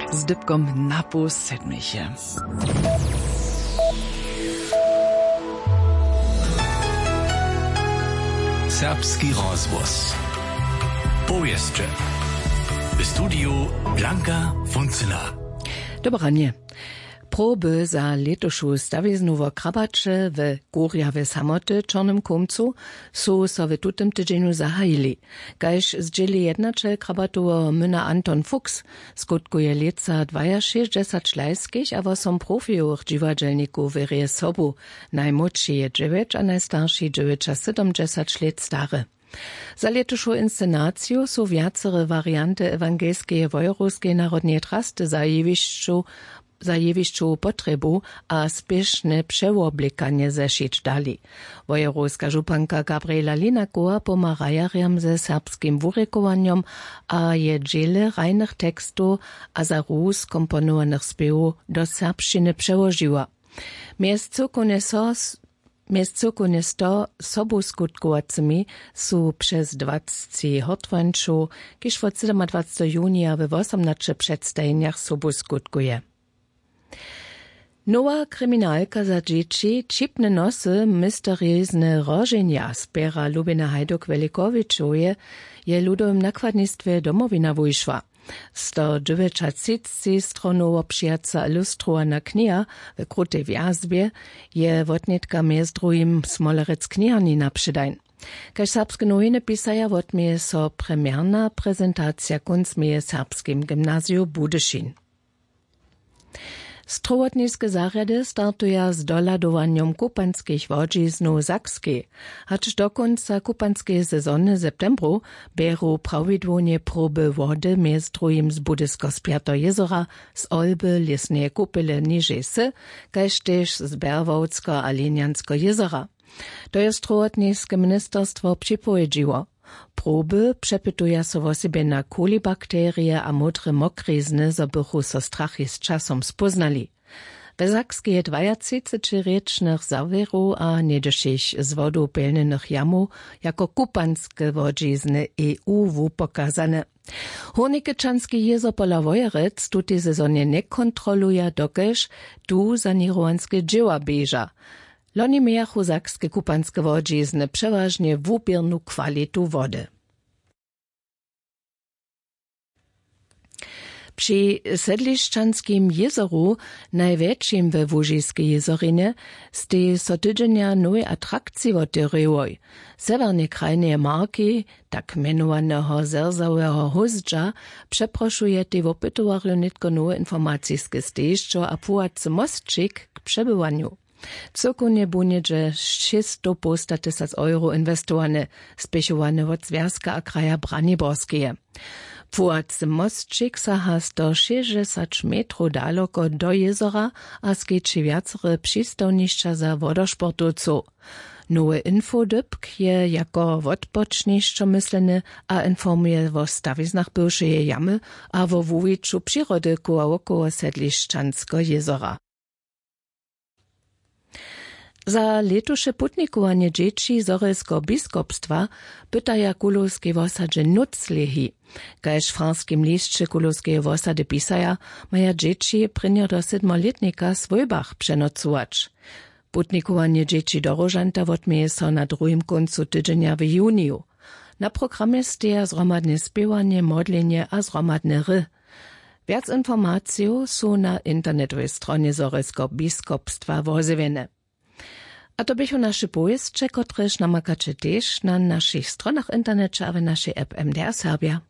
z dybkom na pół sedmiche. Serbski rozgłos. Powieszcze. W studiu Blanka Funcyna. Dobranie. Proby za letošu stawiznu wo Krabacze w Górjawe Samoty Czornym Kumcu su so w tutym tydzieniu zahajili. Gajż zdzieli jednacze krabatowo myna Anton Fuchs skutkuje leca 62 šlajskich, a som profijowych dziwadzelników wyrie sobu. Najmłodszy je 9, a najstarszy 70 let stary. Za letošu inscenaciju su viacere variante ewangeljskie wojoruskie narodnie trasty za jewišću potrebu a spiešne přeoblikanie zešić dali. Wojeruska županka Gabriela Linakova pomarajarjam ze serbskim wurykovanjom a je džele rajnych tekstów a za rus komponowanych spiewu do serbščiny přełožiła. Miejscu sto sobu skutkującymi su przez 20 hotwańczu, kiż od 27 junia we 18 przedstawieniach sobu skutkuje. Nowa kryminalka za dzieci, čipne nosy, mysteriozne rożenia zbiera Lubina Hajduk-Velikovičuje je ludowym nakładnictwie domowina wyszła. 190 stronowo przyjaca ilustrowana kniha w krutej wjazbie je wotnitka między drugim Smolerec kniharnina przydajn. Kaž serbske nowiny pisaja wotmieje so premierna prezentacja kunstmieje serbskim gimnazju Budyšin. Strowotniske zarjady startuja z doladowaniom kupanskich wodzi z Nowosakskie, hacz do końca kupanskiej sezony septembru bieru prawidłonie próby wody między drugim z Budysko-Spiato jezera, z Olby, Lesneje Kupele Niżesy, kaž też z Berwałcko-Aliniansko jezera. To jest strowotniske ministerstwo przypowiedziło. Próby przepytuja so o siebie na kolibakterie a modre mokrizny, zo bychu so strachy z czasom spoznali. W Sakskie 23-rycznych zawieru a niedeszych z wodą pełnionych jamu jako kupanskie wodzizny EU pokazane. Hornikečanski jezo pola Wojerec tu tej sezonie nie kontroluje, dokež tu sanirovanske dzieła bieża. Loni miachu sakskie kupanskie wodzizny przeważnie wubiernu kwalitu wody. Przy Sedlišćanskim jezeru, największym we Łużyskiej jezerinie, ste so tydzienia nowe atrakcji woterywoj. Severne krajne marki, tak menowanego zerzałego hozdża, przeproszuje te wopytowarju nitko nowe informacyjskie stejszczo a płacy mostczyk k przebywaniu. Cokonie bunieže 600 euro inwestowane, spěchowane od Związka a kraja Braniborskie. Płacy mostczyk saha 160 metrów daleko do jezera a skeči viacere przystawnišća za wodošportovców. Nowe infodybk je jako odpocznišćo myslene a informuje o stawiznach bywšeje jamy a o wuwiczu przyrody koło Sedlišćansko jezera. Za letuše putnikowanie dzieci Zorelskiego biskupstwa pytaja kulowskie wosadże nuclehi. Kaž franskim liście kulowskie wosady pisaja, maja dzieci prynie do 7-letnika swojbach przenocować. Putnikowanie dzieci do Rożanta wotmieje so na drugim końcu tydzienia w juniu. Na programie steja zromadne spiewanie, modlenie a zromadne ry. Wiac informacji są na internetowej stronie Zorelskiego biskupstwa wozywiene. A to bychu nasze pojezdcze, kotreż namakacie też na naszych stronach internecie, a w naszej app MDR Serbia.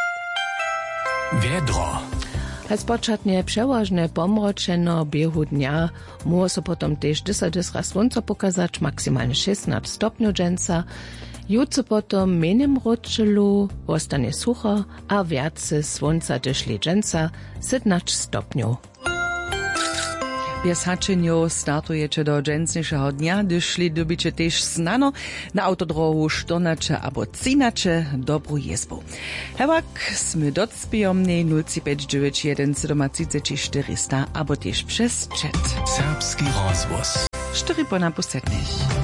Wiedro. Spočatnie przeważne pomročeno biehu dnia może so potom też 10 raz słońce pokazać, maksymalnie 16 stopniów dżęca. Jutro potom menym roczelu ostanie sucho, a wiacy słońca dyszli dżęca 17 stopniów. Bez hačenjo startujete do džencnejšeho dnia, dyšli dobiče tež snano na autodrohu štornače abo cinače dobru jezbu. Hewak sme docpijomnej 05991 73400 abo tež přes chat. Serbski rozgłos. 4 po naposetnych.